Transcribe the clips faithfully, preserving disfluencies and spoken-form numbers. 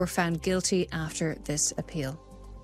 were found guilty after this appeal.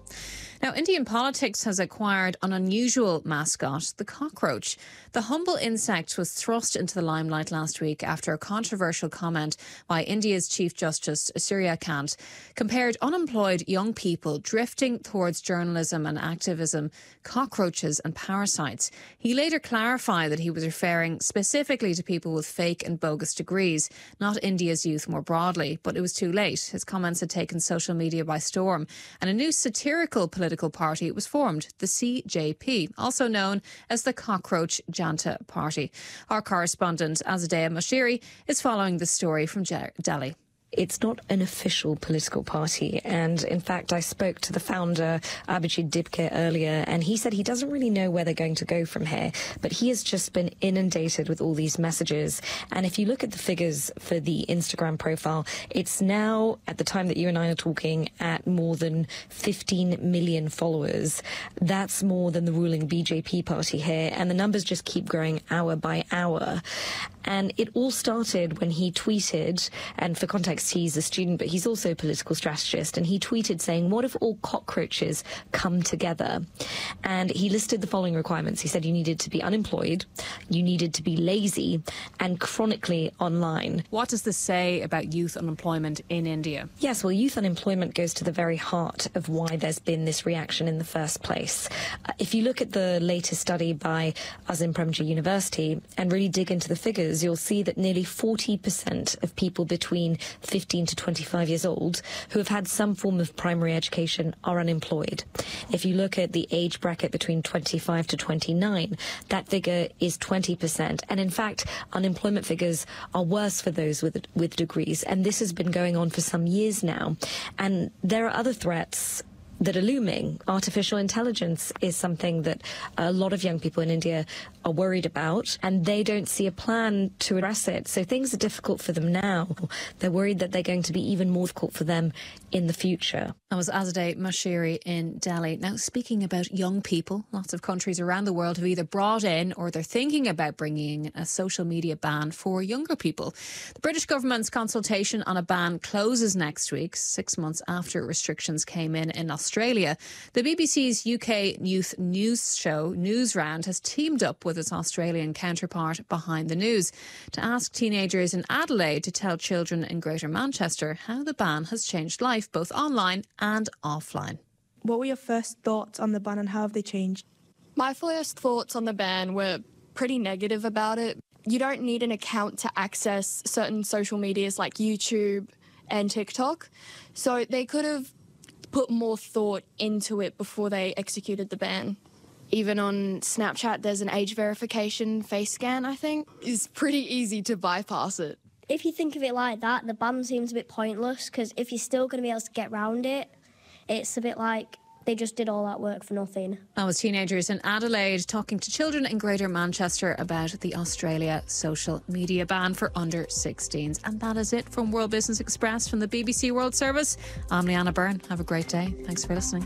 Now, Indian politics has acquired an unusual mascot, the cockroach. The humble insect was thrust into the limelight last week after a controversial comment by India's Chief Justice, Surya Kant, compared unemployed young people drifting towards journalism and activism, cockroaches and parasites. He later clarified that he was referring specifically to people with fake and bogus degrees, not India's youth more broadly, but it was too late. His comments had taken social media by storm, and a new satirical political political party was formed, the C J P, also known as the Cockroach Janta Party. Our correspondent, Azadeh Moshiri, is following the story from Delhi. It's not an official political party, and in fact I spoke to the founder, Abhijit Dibke, earlier, and he said he doesn't really know where they're going to go from here, but he has just been inundated with all these messages. And if you look at the figures for the Instagram profile, it's now, at the time that you and I are talking, at more than fifteen million followers. That's more than the ruling B J P party here, and the numbers just keep growing hour by hour. And it all started when he tweeted, and for context, he's a student, but he's also a political strategist, and he tweeted saying, what if all cockroaches come together? And he listed the following requirements. He said you needed to be unemployed, you needed to be lazy, and chronically online. What does this say about youth unemployment in India? Yes, well, youth unemployment goes to the very heart of why there's been this reaction in the first place. Uh, if you look at the latest study by Azim Premji University and really dig into the figures, you'll see that nearly forty percent of people between fifteen to twenty-five years old who have had some form of primary education are unemployed. If you look at the age bracket between twenty-five to twenty-nine, that figure is twenty percent. And in fact, unemployment figures are worse for those with, with degrees. And this has been going on for some years now. And there are other threats that are looming. Artificial intelligence is something that a lot of young people in India are worried about, and they don't see a plan to address it. So things are difficult for them now. They're worried that they're going to be even more difficult for them in the future. That was Azadeh Moshiri in Delhi. Now, speaking about young people, lots of countries around the world have either brought in or they're thinking about bringing in a social media ban for younger people. The British government's consultation on a ban closes next week, six months after restrictions came in in Australia. The B B C's U K youth news show, Newsround, has teamed up with its Australian counterpart, Behind the News, to ask teenagers in Adelaide to tell children in Greater Manchester how the ban has changed life, both online and offline. What were your first thoughts on the ban and how have they changed? My first thoughts on the ban were pretty negative about it. You don't need an account to access certain social medias like YouTube and TikTok, so they could have put more thought into it before they executed the ban. Even on Snapchat, there's an age verification face scan, I think. It's pretty easy to bypass it. If you think of it like that, the ban seems a bit pointless, because if you're still going to be able to get around it, it's a bit like they just did all that work for nothing. That was teenagers in Adelaide talking to children in Greater Manchester about the Australia social media ban for under sixteens. And that is it from World Business Express from the B B C World Service. I'm Leanna Byrne. Have a great day. Thanks for listening.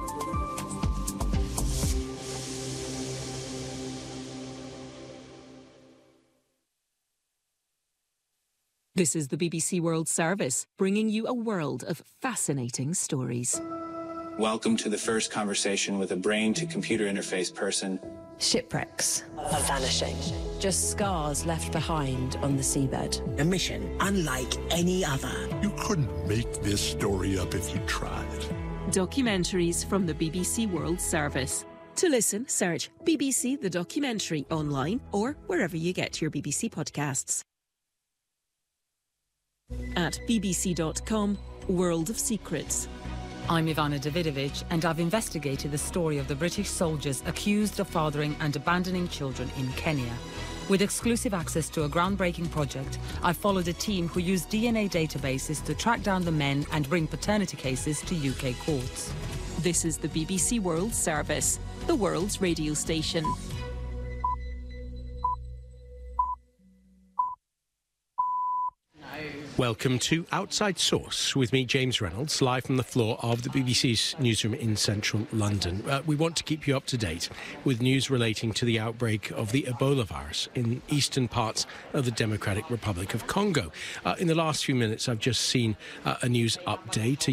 This is the B B C World Service, bringing you a world of fascinating stories. Welcome to the first conversation with a brain-to-computer interface person. Shipwrecks. A vanishing. Just scars left behind on the seabed. A mission unlike any other. You couldn't make this story up if you tried. Documentaries from the B B C World Service. To listen, search B B C The Documentary online or wherever you get your B B C podcasts. At b b c dot com, World of Secrets. I'm Ivana Davidovich, and I've investigated the story of the British soldiers accused of fathering and abandoning children in Kenya. With exclusive access to a groundbreaking project, I followed a team who used D N A databases to track down the men and bring paternity cases to U K courts. This is the B B C World Service, the world's radio station. No. Welcome to Outside Source with me, James Reynolds, live from the floor of the B B C's newsroom in central London. Uh, we want to keep you up to date with news relating to the outbreak of the Ebola virus in eastern parts of the Democratic Republic of Congo. Uh, in the last few minutes, I've just seen uh, a news update.